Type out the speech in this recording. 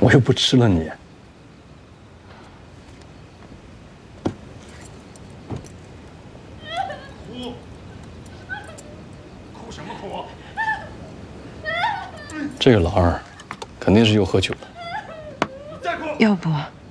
我又不吃了你。 哭什么哭？ 这个老二，肯定是又喝酒了。 你再哭！ 要不